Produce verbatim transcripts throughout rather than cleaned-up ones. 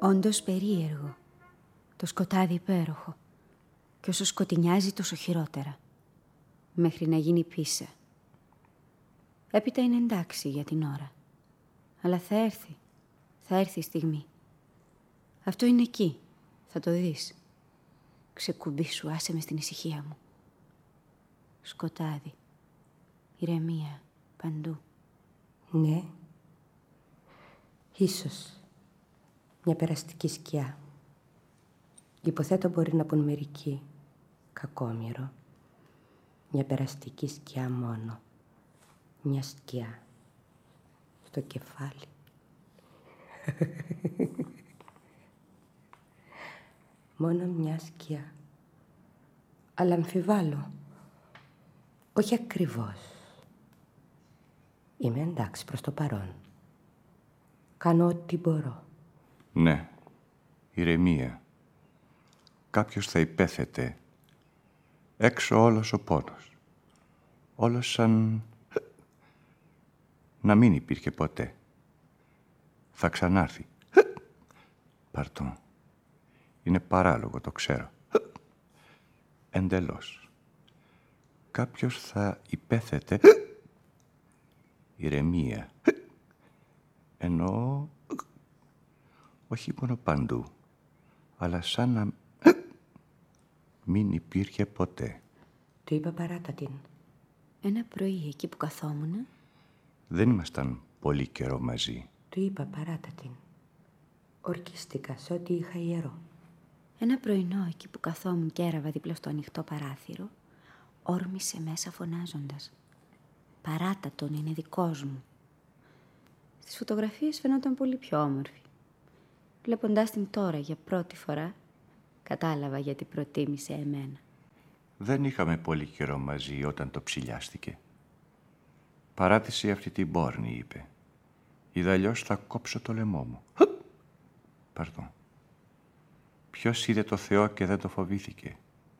Όντως περίεργο. Το σκοτάδι υπέροχο. Και όσο σκοτεινιάζει τόσο χειρότερα. Μέχρι να γίνει πίσα. Έπειτα είναι εντάξει για την ώρα. Αλλά θα έρθει. Θα έρθει η στιγμή. Αυτό είναι εκεί. Θα το δεις. Ξεκουμπήσου, άσε με στην ησυχία μου. Σκοτάδι. Ηρεμία. Παντού. Ναι. Ίσως. Μια περαστική σκιά. Υποθέτω μπορεί να πουν μερικοί. Κακόμοιρο. Μια περαστική σκιά μόνο. Μια σκιά. Στο κεφάλι. Μόνο μια σκιά. Αλλά αμφιβάλλω. Όχι ακριβώς. Είμαι εντάξει προς το παρόν. Κάνω ό,τι μπορώ. Ναι. Ηρεμία. Κάποιος θα υπέθετε. Έξω όλος ο πόνος. Όλος σαν... να μην υπήρχε ποτέ. Θα ξανάρθει. Παρτών. Είναι παράλογο, το ξέρω. Εντελώς. Κάποιος θα υπέθετε. Ηρεμία. Εννοώ... όχι μόνο παντού, αλλά σαν να μην υπήρχε ποτέ. Του είπα παράτα την. Ένα πρωί εκεί που καθόμουν. Δεν ήμασταν πολύ καιρό μαζί. Του είπα παράτα την. Ορκίστηκα σε ό,τι είχα ιερό. Ένα πρωινό εκεί που καθόμουν και έραβα δίπλα στο ανοιχτό παράθυρο, όρμησε μέσα φωνάζοντας. Παράτα τον, είναι δικός μου. Στις φωτογραφίες φαινόταν πολύ πιο όμορφη. Βλέποντάς την τώρα για πρώτη φορά, κατάλαβα γιατί προτίμησε εμένα. Δεν είχαμε πολύ καιρό μαζί όταν το ψηλιάστηκε. Παράτησε αυτή την πόρνη, είπε. Ιδαλλιώς θα κόψω το λαιμό μου. Παρδόν. Ποιος είδε το Θεό και δεν το φοβήθηκε.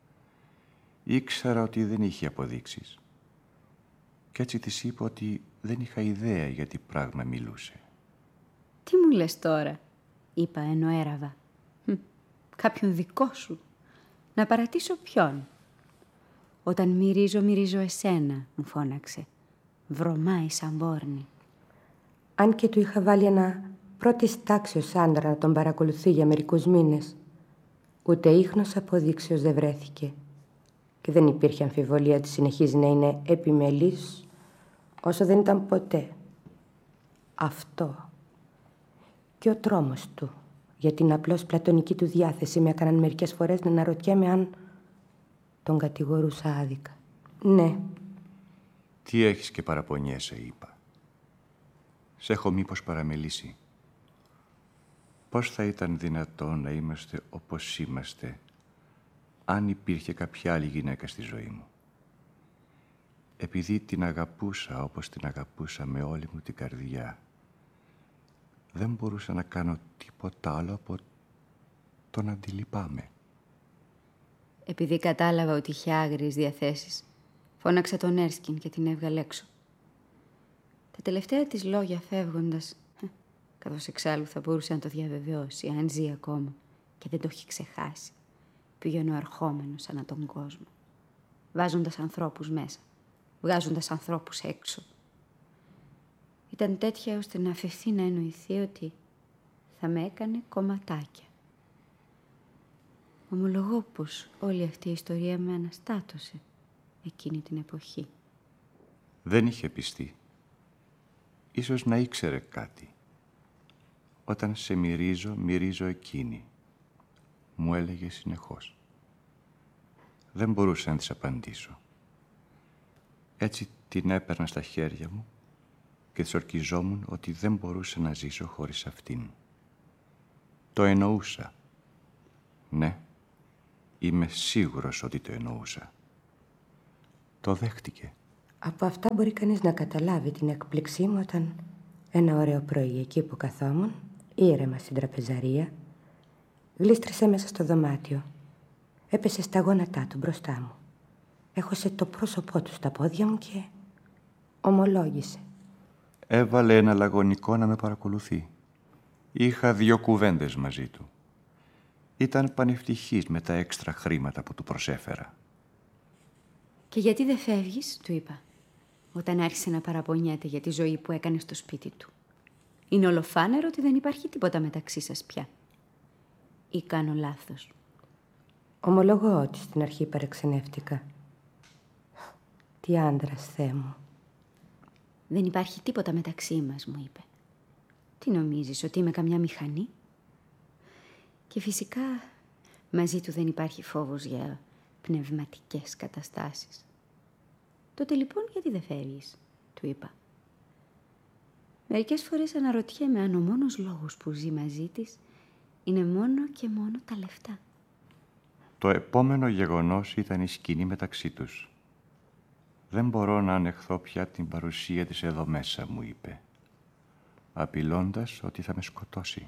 Ήξερα ότι δεν είχε αποδείξεις. Κι έτσι της είπα ότι δεν είχα ιδέα για τι πράγμα μιλούσε. Τι μου λες τώρα, είπα ενώ έραβα. Κάποιον δικό σου. Να παρατήσω ποιον. Όταν μυρίζω, μυρίζω εσένα, μου φώναξε. Βρωμάει σαν πόρνη. Αν και του είχα βάλει ένα πρώτης τάξεως άντρα να τον παρακολουθεί για μερικούς μήνες, ούτε ίχνος αποδείξεως δεν βρέθηκε. Και δεν υπήρχε αμφιβολία ότι συνεχίζει να είναι επιμελής όσο δεν ήταν ποτέ. Αυτό και ο τρόμος του για την απλώς πλατωνική του διάθεση με έκαναν μερικές φορές να αναρωτιέμαι αν τον κατηγορούσα άδικα. Ναι. Τι έχεις και παραπονιέσαι, είπα. Σ' έχω μήπως παραμελήσει. Πώς θα ήταν δυνατόν να είμαστε όπως είμαστε αν υπήρχε κάποια άλλη γυναίκα στη ζωή μου. Επειδή την αγαπούσα όπως την αγαπούσα με όλη μου την καρδιά, δεν μπορούσα να κάνω τίποτα άλλο από το να τη λυπάμαι. Επειδή κατάλαβα ότι είχε άγριες διαθέσεις, φώναξα τον Έρσκιν και την έβγαλε έξω. Τα τελευταία της λόγια φεύγοντας, καθώς εξάλλου θα μπορούσε να το διαβεβαιώσει αν ζει ακόμα και δεν το έχει ξεχάσει, πήγαινε ο ερχόμενος ανά τον κόσμο, βάζοντας ανθρώπους μέσα, βγάζοντας ανθρώπους έξω. Ήταν τέτοια ώστε να αφαιθεί να εννοηθεί ότι θα με έκανε κομματάκια. Ομολογώ πως όλη αυτή η ιστορία με αναστάτωσε εκείνη την εποχή. Δεν είχε πιστεί. Ίσως να ήξερε κάτι. Όταν σε μυρίζω, μυρίζω εκείνη. Μου έλεγε συνεχώς. Δεν μπορούσα να της απαντήσω. Έτσι την έπαιρνα στα χέρια μου και της ορκιζόμουν ότι δεν μπορούσα να ζήσω χωρίς αυτήν. Το εννοούσα. Ναι, είμαι σίγουρος ότι το εννοούσα. Το δέχτηκε. Από αυτά μπορεί κανείς να καταλάβει την έκπληξή μου όταν ένα ωραίο πρωί εκεί που καθόμουν, ήρεμα στην τραπεζαρία, γλίστρησε μέσα στο δωμάτιο. Έπεσε στα γόνατά του μπροστά μου. Έχωσε το πρόσωπό του στα πόδια μου και ομολόγησε. Έβαλε ένα λαγωνικό να με παρακολουθεί. Είχα δύο κουβέντες μαζί του. Ήταν πανευτυχής με τα έξτρα χρήματα που του προσέφερα. «Και γιατί δεν φεύγεις?» του είπα, όταν άρχισε να παραπονιέται για τη ζωή που έκανε στο σπίτι του. «Είναι ολοφάνερο ότι δεν υπάρχει τίποτα μεταξύ σας πια. Ή κάνω λάθος?» Ομολογώ ότι στην αρχή παρεξενεύτηκα. Τι άντρας, Θεέ μου. «Δεν υπάρχει τίποτα μεταξύ μας», μου είπε. «Τι νομίζεις, ότι είμαι καμιά μηχανή?» Και φυσικά μαζί του δεν υπάρχει φόβος για πνευματικές καταστάσεις. «Τότε λοιπόν γιατί δεν φεύγεις?» του είπα. Μερικές φορές αναρωτιέμαι αν ο μόνος λόγος που ζει μαζί της είναι μόνο και μόνο τα λεφτά. Το επόμενο γεγονός ήταν η σκηνή μεταξύ τους. «Δεν μπορώ να ανεχθώ πια την παρουσία της εδώ μέσα», μου είπε, απειλώντας ότι θα με σκοτώσει.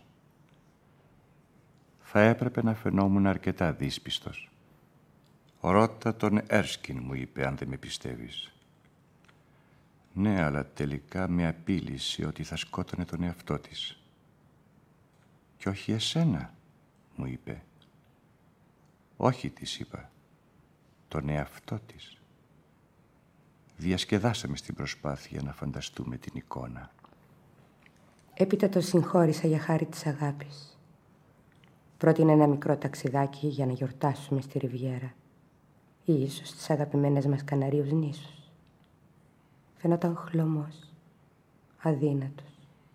Θα έπρεπε να φαινόμουν αρκετά δύσπιστος. «Ρώτα τον Έρσκιν», μου είπε, «αν δεν με πιστεύεις». Ναι, αλλά τελικά με απείλησε ότι θα σκότωνε τον εαυτό της. «Κι όχι εσένα», μου είπε. «Όχι», της είπα, «τον εαυτό της». Διασκεδάσαμε στην προσπάθεια να φανταστούμε την εικόνα. Έπειτα το συγχώρησα για χάρη της αγάπης. Πρότεινε ένα μικρό ταξιδάκι για να γιορτάσουμε στη Ριβιέρα ή ίσως στις αγαπημένες μας Καναρίους νήσους. Φαινόταν χλωμός, αδύνατος.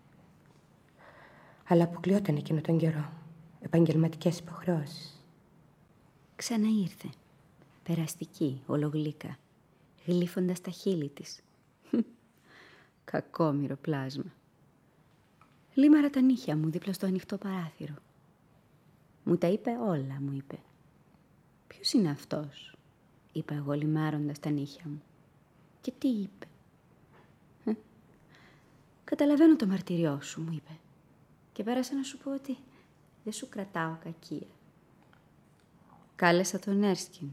Αλλά αποκλειόταν εκείνο τον καιρό. Επαγγελματικές υποχρεώσεις. Ξαναήρθε, περαστική, ολογλύκα, γλύφοντας τα χείλη της. Κακόμοιρο πλάσμα. Λίμαρα τα νύχια μου δίπλα στο ανοιχτό παράθυρο. Μου τα είπε όλα, μου είπε. «Ποιος είναι αυτός?» είπα εγώ λιμάροντας τα νύχια μου. «Και τι είπε?» Ε, «Καταλαβαίνω το μαρτυριό σου», μου είπε. «Και πέρασα να σου πω ότι δεν σου κρατάω κακία». Κάλεσα τον Έρσκιν.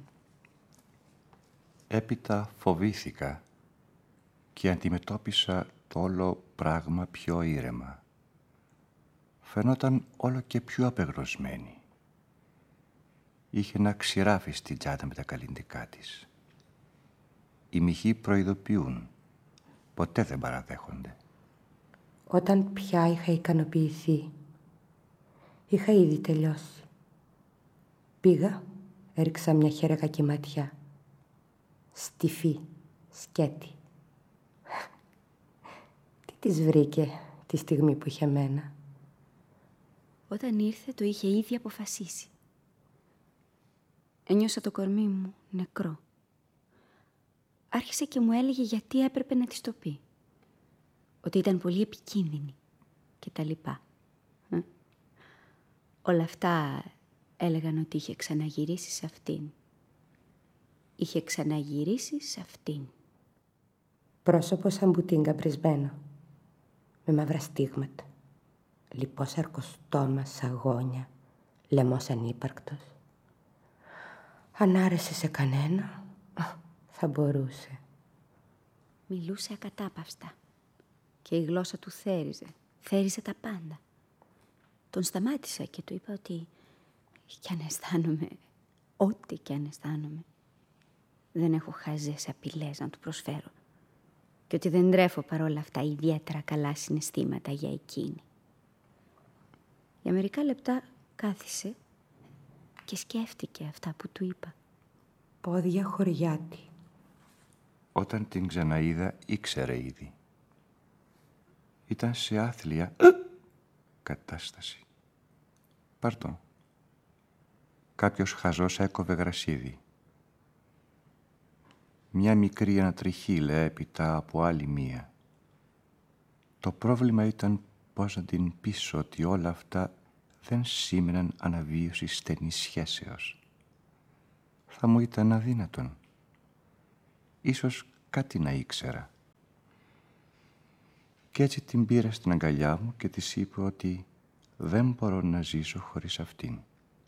Έπειτα φοβήθηκα και αντιμετώπισα το όλο πράγμα πιο ήρεμα. Φαινόταν όλο και πιο απεγνωσμένη. Είχε ένα ξηράφι στην τσάντα με τα καλλυντικά της. Οι μοιχοί προειδοποιούν, ποτέ δεν παραδέχονται. Όταν πια είχα ικανοποιηθεί, είχα ήδη τελειώσει. Πήγα, έριξα μια χερακακή ματιά. Στιφή, σκέτη. Τι της βρήκε τη στιγμή που είχε μένα? Όταν ήρθε το είχε ήδη αποφασίσει. Ένιωσα το κορμί μου νεκρό. Άρχισε και μου έλεγε γιατί έπρεπε να της το πει. Ότι ήταν πολύ επικίνδυνη και τα λοιπά. Ε? Όλα αυτά έλεγαν ότι είχε ξαναγυρίσει σε αυτήν. Είχε ξαναγυρίσει σε αυτήν. Πρόσωπο σαν μπουτίγκα μπρισμένο, με μαύρα στίγματα, λιπός αρκοστόμας, σαγόνια, λαιμός ανύπαρκτος. Αν άρεσε σε κανένα, θα μπορούσε. Μιλούσε ακατάπαυστα και η γλώσσα του θέριζε, θέριζε τα πάντα. Τον σταμάτησα και του είπα ότι κι αν αισθάνομαι, ό,τι κι αν αισθάνομαι, δεν έχω χαζές απειλές να του προσφέρω και ότι δεν τρέφω παρόλα αυτά ιδιαίτερα καλά συναισθήματα για εκείνη. Για μερικά λεπτά κάθισε και σκέφτηκε αυτά που του είπα. Πόδια χωριάτη. Όταν την ξαναείδα ήξερε ήδη. Ήταν σε άθλια κατάσταση. Πάρτο. Κάποιος χαζός έκοβε γρασίδι. Μια μικρή ανατριχύλα έπειτα από άλλη μία. Το πρόβλημα ήταν πώς να την πείσω ότι όλα αυτά δεν σήμαιναν αναβίωση στενής σχέσεως. Θα μου ήταν αδύνατον. Ίσως κάτι να ήξερα. Κι έτσι την πήρα στην αγκαλιά μου και της είπα ότι δεν μπορώ να ζήσω χωρίς αυτήν.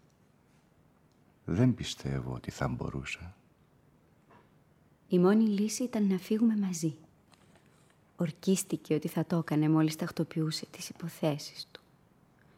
Δεν πιστεύω ότι θα μπορούσα. Η μόνη λύση ήταν να φύγουμε μαζί. Ορκίστηκε ότι θα το έκανε μόλις τακτοποιούσε τις υποθέσεις του.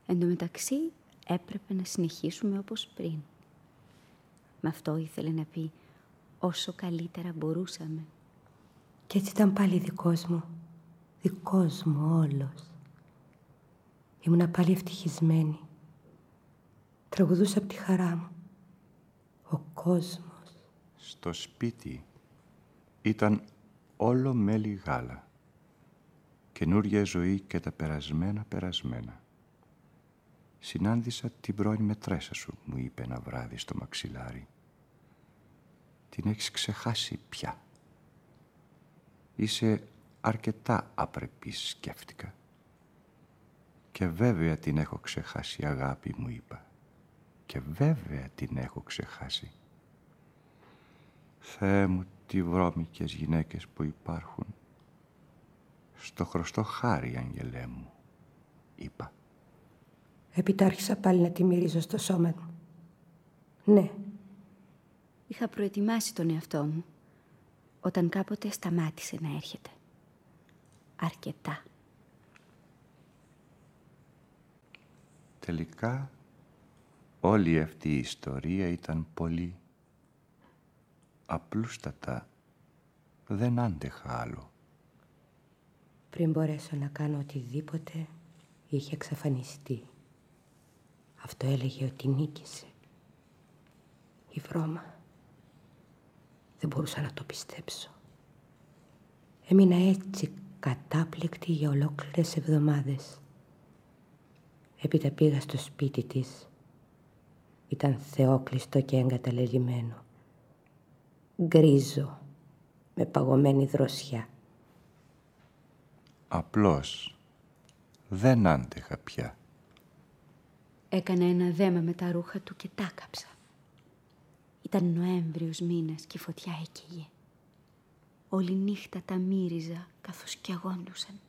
Εν τω μεταξύ έπρεπε να συνεχίσουμε όπως πριν. Με αυτό ήθελε να πει όσο καλύτερα μπορούσαμε. Κι έτσι ήταν πάλι δικός μου. Δικός μου όλος. Ήμουνα πάλι ευτυχισμένη. Τραγουδούσα από τη χαρά μου. Ο κόσμος. Στο σπίτι ήταν όλο μέλι γάλα. Καινούρια ζωή και τα περασμένα περασμένα. Συνάντησα την πρώην μετρέσα σου, μου είπε ένα βράδυ στο μαξιλάρι. Την έχεις ξεχάσει πια. Είσαι αρκετά άπρεπης, σκέφτηκα. Και βέβαια την έχω ξεχάσει, αγάπη, μου είπα. Και βέβαια την έχω ξεχάσει. Θεέ μου, τι βρώμικες γυναίκες που υπάρχουν. Στο χρωστό χάρι, αγγελέ μου, είπα. Έπειτα άρχισα πάλι να τη μυρίζω στο σώμα μου. Ναι. Είχα προετοιμάσει τον εαυτό μου όταν κάποτε σταμάτησε να έρχεται. Αρκετά. Τελικά, όλη αυτή η ιστορία ήταν πολύ απλούστατα. Δεν άντεχα άλλο. Πριν μπορέσω να κάνω οτιδήποτε, είχε εξαφανιστεί. Αυτό έλεγε ότι νίκησε. Η βρώμα. Δεν μπορούσα να το πιστέψω. Έμεινα έτσι κατάπληκτη για ολόκληρες εβδομάδες. Έπειτα πήγα στο σπίτι της. Ήταν θεόκλειστο και εγκαταλελειμμένο. Γκρίζο, με παγωμένη δροσιά. Απλώς δεν άντεχα πια. Έκανα ένα δέμα με τα ρούχα του και τα κάψα. Ήταν Νοέμβριος μήνας και η φωτιά έκαιγε. Όλη νύχτα τα μύριζα καθώς κι αγόντουσαν.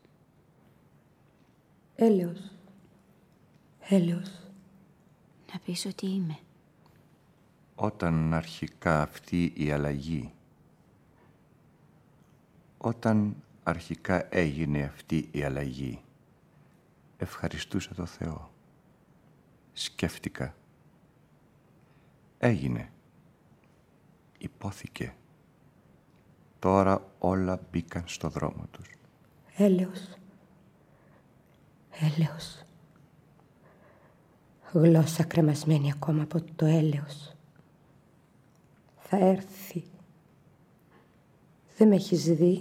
Έλεος. Έλεος. Να πεις ότι είμαι. Όταν αρχικά αυτή η αλλαγή, όταν αρχικά έγινε αυτή η αλλαγή, ευχαριστούσα το Θεό. Σκέφτηκα. Έγινε. Υπόθηκε. Τώρα όλα μπήκαν στο δρόμο τους. Έλεος. Έλεος. Γλώσσα κρεμασμένη ακόμα από το έλεος. Θα έρθει. Δεν με έχεις δει,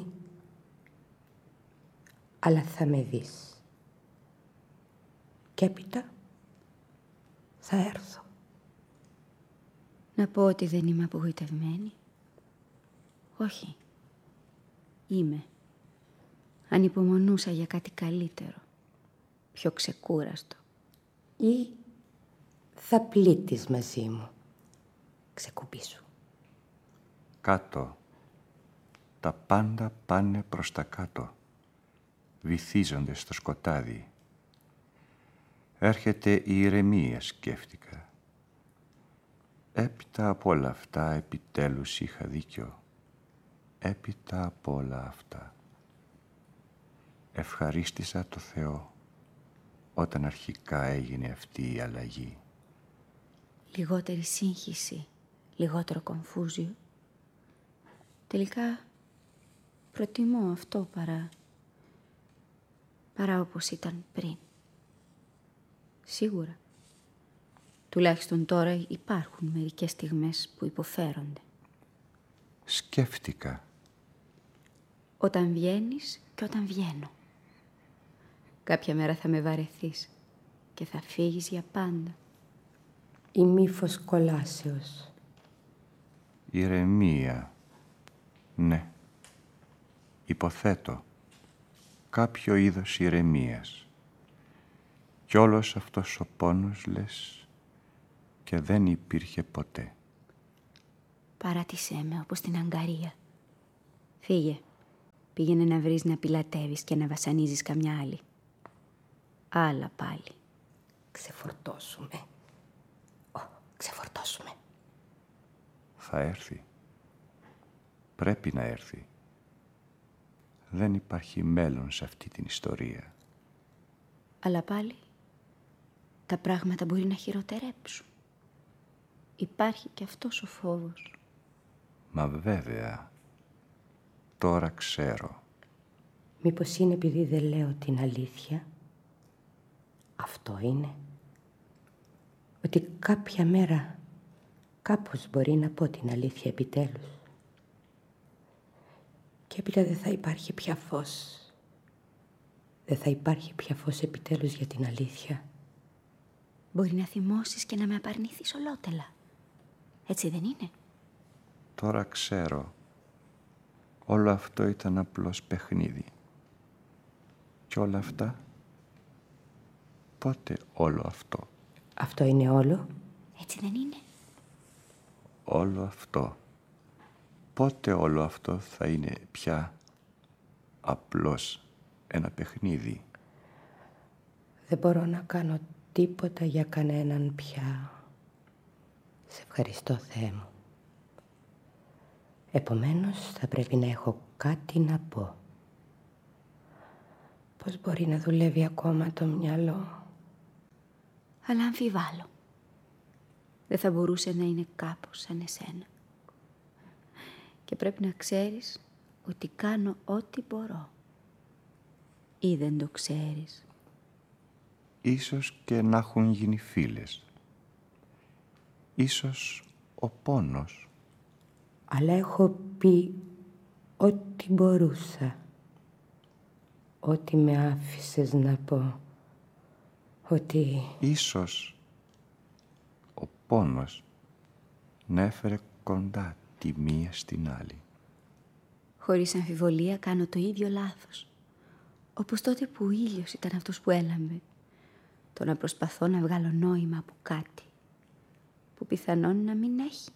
αλλά θα με δεις. Και έπειτα θα έρθω. Να πω ότι δεν είμαι απογοητευμένη. Όχι. Είμαι. Ανυπομονούσα για κάτι καλύτερο. Πιο ξεκούραστο. Ή θα πλήττεις μαζί μου. Ξεκουμπήσου. Κάτω. Τα πάντα πάνε προς τα κάτω. Βυθίζονται στο σκοτάδι. Έρχεται η ηρεμία, σκέφτηκα. Έπειτα από όλα αυτά, επιτέλους είχα δίκιο. Έπειτα από όλα αυτά. Ευχαρίστησα το Θεό όταν αρχικά έγινε αυτή η αλλαγή. Λιγότερη σύγχυση, λιγότερο κομφούζιο. Τελικά προτιμώ αυτό παρά, παρά όπως ήταν πριν. Σίγουρα. Τουλάχιστον τώρα υπάρχουν μερικές στιγμές που υποφέρονται. Σκέφτηκα. Όταν βγαίνεις και όταν βγαίνω. Κάποια μέρα θα με βαρεθείς και θα φύγεις για πάντα. Η μύφος κολάσεως. Ηρεμία. Ναι. Υποθέτω. Κάποιο είδος ηρεμίας. Κι όλος αυτός ο πόνος, λες, και δεν υπήρχε ποτέ. Παράτησέ με όπως την Αγκαρία. Φύγε. Πήγαινε να βρεις να πιλατεύεις και να βασανίζεις καμιά άλλη. Άλλα πάλι. Ξεφορτώσουμε. Ω, ξεφορτώσουμε. Θα έρθει. Πρέπει να έρθει. Δεν υπάρχει μέλλον σε αυτή την ιστορία. Αλλά πάλι τα πράγματα μπορεί να χειροτερέψουν. Υπάρχει και αυτός ο φόβος. Μα βέβαια, τώρα ξέρω. Μήπως είναι επειδή δεν λέω την αλήθεια? Αυτό είναι. Ότι κάποια μέρα κάπως μπορεί να πω την αλήθεια επιτέλους. Και έπειτα δεν θα υπάρχει πια φως. Δεν θα υπάρχει πια φως επιτέλους για την αλήθεια. Μπορεί να θυμώσεις και να με απαρνηθείς ολότελα. Έτσι δεν είναι? Τώρα ξέρω. Όλο αυτό ήταν απλώς παιχνίδι. Και όλα αυτά, πότε όλο αυτό? Αυτό είναι όλο? Έτσι δεν είναι? Όλο αυτό. Πότε όλο αυτό θα είναι πια απλώς ένα παιχνίδι? Δεν μπορώ να κάνω τίποτα για κανέναν πια. Σε ευχαριστώ, Θεέ μου. Επομένως θα πρέπει να έχω κάτι να πω. Πώς μπορεί να δουλεύει ακόμα το μυαλό? Αλλά αμφιβάλλω. Δεν θα μπορούσε να είναι κάπως σαν εσένα. Και πρέπει να ξέρεις ότι κάνω ό,τι μπορώ. Ή δεν το ξέρεις? Ίσως και να έχουν γίνει φίλες. Ίσως ο πόνος. Αλλά έχω πει ό,τι μπορούσα. Ό,τι με άφησες να πω. Ότι... Ίσως ο πόνος να έφερε κοντά τη μία στην άλλη. Χωρίς αμφιβολία κάνω το ίδιο λάθος. Όπως τότε που ο ήλιος ήταν αυτός που έλαμπε. Το να προσπαθώ να βγάλω νόημα από κάτι που πιθανόν να μην έχει.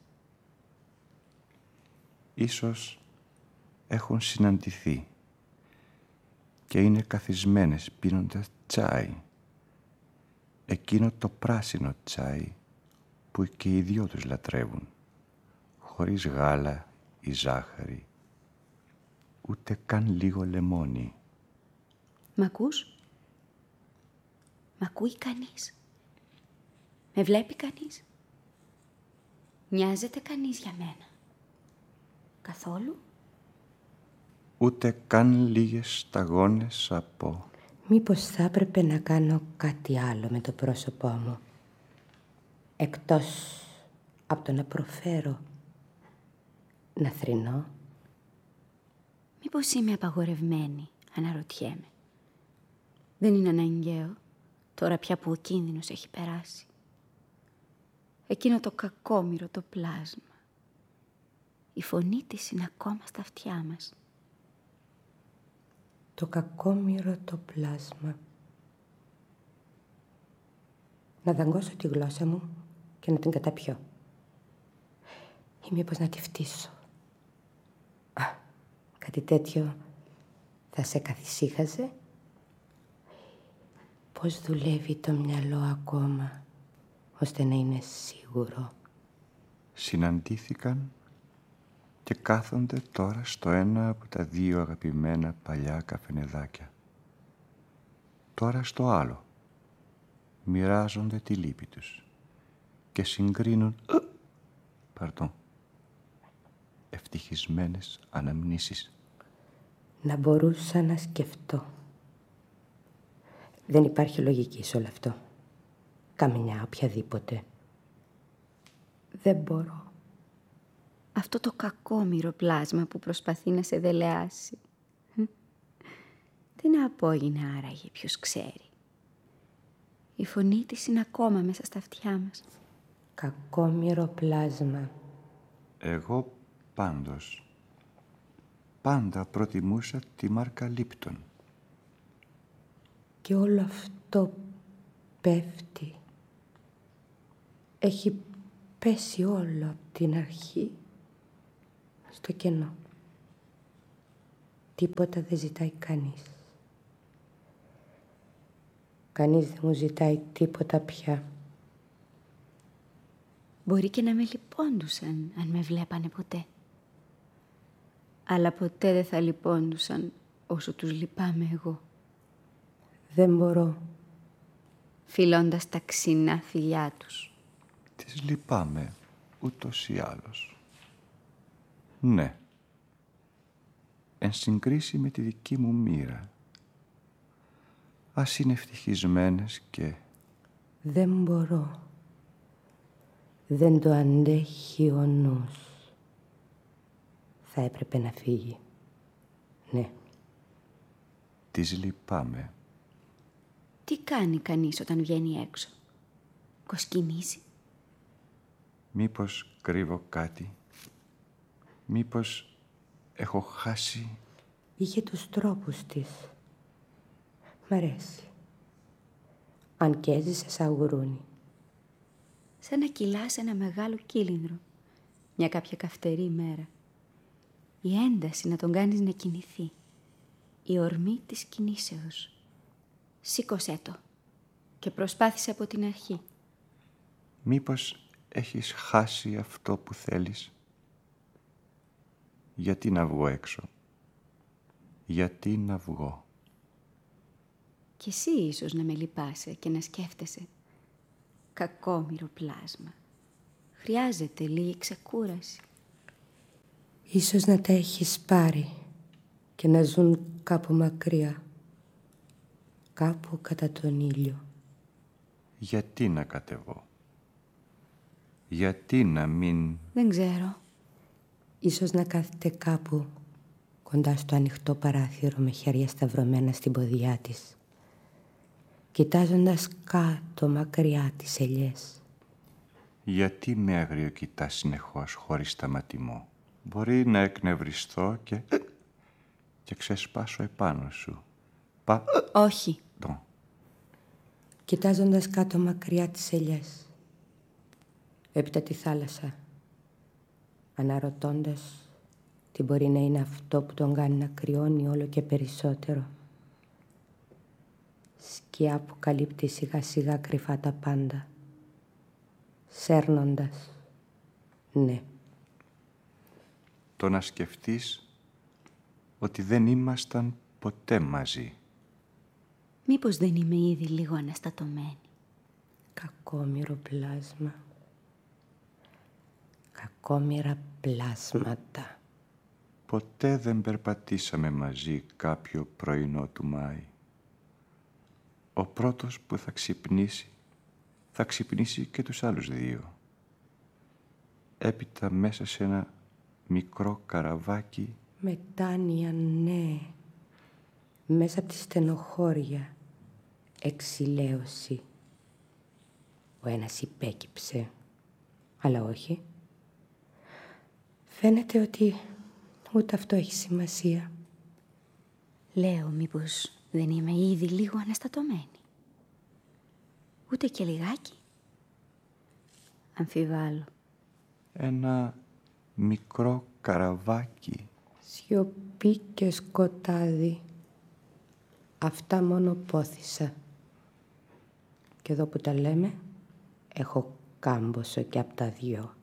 Ίσως έχουν συναντηθεί και είναι καθισμένες πίνοντας τσάι. Εκείνο το πράσινο τσάι που και οι δυο τους λατρεύουν. Χωρίς γάλα ή ζάχαρη, ούτε καν λίγο λεμόνι. Μ' ακούς? Μ' ακούει κανείς? Με βλέπει κανείς? Νοιάζεται κανείς για μένα? Καθόλου? Ούτε καν λίγες σταγόνες από... Μήπως θα έπρεπε να κάνω κάτι άλλο με το πρόσωπό μου. Εκτός από το να προφέρω, να θρηνώ. Μήπως είμαι απαγορευμένη, αναρωτιέμαι. Δεν είναι αναγκαίο, τώρα πια που ο κίνδυνος έχει περάσει. Εκείνο το κακόμοιρο το πλάσμα. Η φωνή της είναι ακόμα στα αυτιά μας. Το κακόμοιρο το πλάσμα. Να δαγκώσω τη γλώσσα μου και να την καταπιώ. Ή μήπως να τη φτύσω. Α, κάτι τέτοιο θα σε καθησύχαζε? Πώς δουλεύει το μυαλό ακόμα, ώστε να είναι σίγουρο. Συναντήθηκαν και κάθονται τώρα στο ένα από τα δύο αγαπημένα παλιά καφενεδάκια. Τώρα στο άλλο. Μοιράζονται τη λύπη τους και συγκρίνουν Πardon. ευτυχισμένες αναμνήσεις. Να μπορούσα να σκεφτώ. Δεν υπάρχει λογική σε όλο αυτό. Καμιά οποιαδήποτε. Δεν μπορώ. Αυτό το κακόμοιρο πλάσμα που προσπαθεί να σε δελεάσει. Τι να απόγινε άραγε, ποιος ξέρει. Η φωνή της είναι ακόμα μέσα στα αυτιά μας. Κακόμοιρο πλάσμα. Εγώ πάντως πάντα προτιμούσα τη μάρκα Λίπτον. Και όλο αυτό πέφτει. Έχει πέσει όλο από την αρχή στο κενό. Τίποτα δεν ζητάει κανείς. Κανείς δεν μου ζητάει τίποτα πια. Μπορεί και να με λυπόντουσαν αν με βλέπανε ποτέ. Αλλά ποτέ δεν θα λυπόντουσαν όσο τους λυπάμαι εγώ. Δεν μπορώ. φιλώντας τα ξινά φιλιά τους. Τις λυπάμαι, ούτως ή άλλως. Ναι. Εν συγκρίση με τη δική μου μοίρα. Ας είναι ευτυχισμένες και... Δεν μπορώ. Δεν το αντέχει ο νους. Θα έπρεπε να φύγει. Ναι. Τις λυπάμαι. Τι κάνει κανείς όταν βγαίνει έξω? Κοσκινήσει? Μήπως κρύβω κάτι? Μήπως έχω χάσει? Είχε τους τρόπους της. Μ' αρέσει. Αν και έζησε σαν γουρούνι. Σαν να κυλάς ένα μεγάλο κύλινδρο μια κάποια καυτερή μέρα. Η ένταση να τον κάνεις να κινηθεί. Η ορμή της κινήσεως. Σήκωσέ το και προσπάθησε από την αρχή. Μήπως έχεις χάσει αυτό που θέλεις? Γιατί να βγω έξω? Γιατί να βγω? Κι εσύ ίσως να με λυπάσαι και να σκέφτεσαι. Κακόμοιρο πλάσμα. Χρειάζεται λίγη ξεκούραση. Ίσως να τα έχεις πάρει και να ζουν κάπου μακριά. Κάπου κατά τον ήλιο. Γιατί να κατεβώ? Γιατί να μην... Δεν ξέρω. Ίσως να κάθεται κάπου κοντά στο ανοιχτό παράθυρο με χέρια σταυρωμένα στην ποδιά της, κοιτάζοντας κάτω μακριά τις ελιές. Γιατί με αγριοκοιτάς συνεχώς χωρίς σταματημό? Μπορεί να εκνευριστώ και... και ξεσπάσω επάνω σου. Πα... Όχι. Το. Κοιτάζοντας κάτω μακριά τις ελιές, έπειτα τη θάλασσα, αναρωτώντας τι μπορεί να είναι αυτό που τον κάνει να κρυώνει όλο και περισσότερο. Σκιά που καλύπτει σιγά σιγά κρυφά τα πάντα, σέρνοντας, ναι. Το να σκεφτείς ότι δεν ήμασταν ποτέ μαζί. Μήπως δεν είμαι ήδη λίγο αναστατωμένη? Κακόμοιρο πλάσμα. Κακόμοιρα πλάσματα. Ποτέ δεν περπατήσαμε μαζί κάποιο πρωινό του Μάη. Ο πρώτος που θα ξυπνήσει, θα ξυπνήσει και τους άλλους δύο. Έπειτα μέσα σε ένα μικρό καραβάκι... Μετάνοια, ναι. Μέσα από τη στενοχώρια. Εξηλαίωση. Ο ένας υπέκυψε, αλλά όχι. Φαίνεται ότι ούτε αυτό έχει σημασία. Λέω μήπως δεν είμαι ήδη λίγο αναστατωμένη? Ούτε και λιγάκι? Αμφιβάλλω. Ένα μικρό καραβάκι. Σιωπή και σκοτάδι. Αυτά μόνο πόθησα. Και εδώ που τα λέμε, έχω κάμποσο και απ' τα δυο.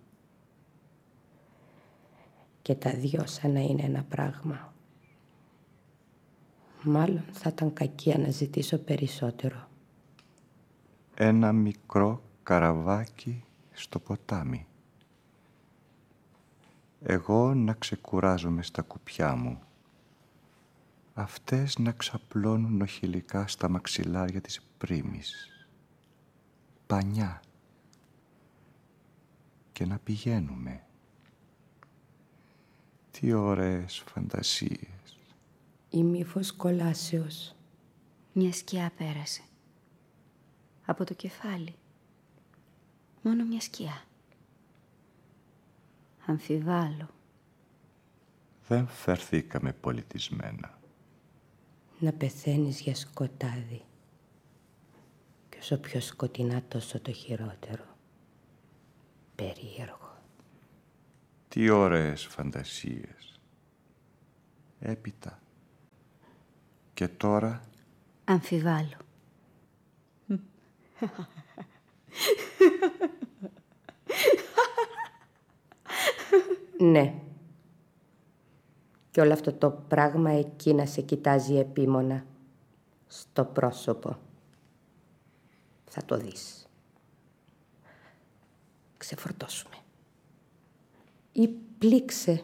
Και τα δυο σαν να είναι ένα πράγμα. Μάλλον θα ήταν κακία να ζητήσω περισσότερο. Ένα μικρό καραβάκι στο ποτάμι. Εγώ να ξεκουράζομαι στα κουπιά μου. Αυτές να ξαπλώνουν νοχηλικά στα μαξιλάρια της πρίμης. Πανιά. Και να πηγαίνουμε. Τι ωραίες φαντασίες. Ή μήφως κολάσεως. Μια σκιά πέρασε. Από το κεφάλι. Μόνο μια σκιά. Αμφιβάλλω. Δεν φερθήκαμε πολιτισμένα. Να πεθαίνεις για σκοτάδι. Και όσο πιο σκοτεινά τόσο το χειρότερο. Περίεργο. Τι ωραίες φαντασίες. Έπειτα. Και τώρα... Αμφιβάλλω. Ναι. Και όλο αυτό το πράγμα εκεί να σε κοιτάζει επίμονα. Στο πρόσωπο. Θα το δεις. Ξεφορτώσουμε. Ή πλήξε.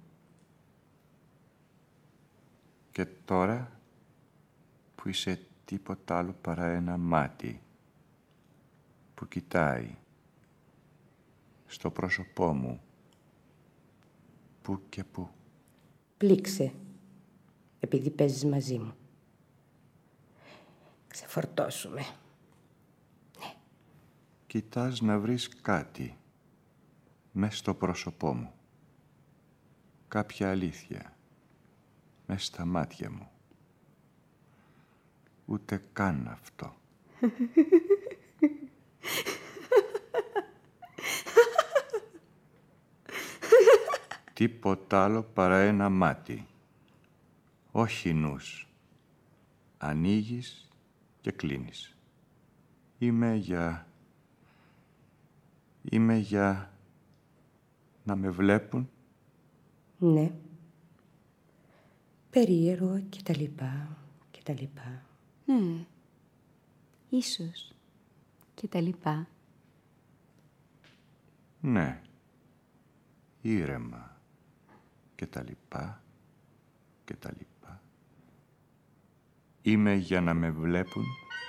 Και τώρα που είσαι τίποτα άλλο παρά ένα μάτι που κοιτάει στο πρόσωπό μου που και που. Πλήξε, επειδή παίζεις μαζί μου. Ξεφορτώσουμε. Ναι. Κοιτάς να βρεις κάτι μες στο πρόσωπό μου. Κάποια αλήθεια μες στα μάτια μου. Ούτε καν αυτό. Τίποτα άλλο παρά ένα μάτι. Όχι νους. Ανοίγεις και κλείνεις. Είμαι για... Είμαι για... να με βλέπουν. Ναι. Περίεργο και τα λοιπά και τα λοιπά. Ναι. Ίσως. Και τα λοιπά. Ναι. Ήρεμα. Και τα λοιπά. Και τα λοιπά. Είμαι για να με βλέπουν.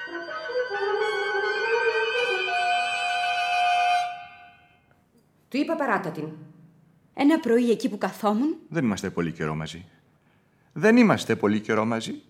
Του είπα παράτα την. Ένα πρωί εκεί που καθόμουν. Δεν είμαστε πολύ καιρό μαζί. Δεν είμαστε πολύ καιρό μαζί.